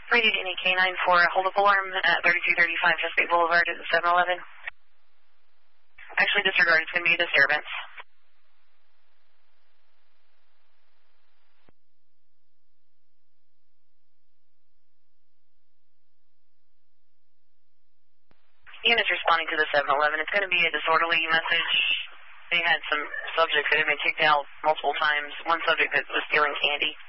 Rated any K9 for a hold-up alarm at 3335 Chesapeake Boulevard at the 7-Eleven. Actually, disregard. It's going to be a disturbance. Units responding to the 7-Eleven. It's going to be a disorderly message. They had some subjects that had been kicked out multiple times. One subject that was stealing candy.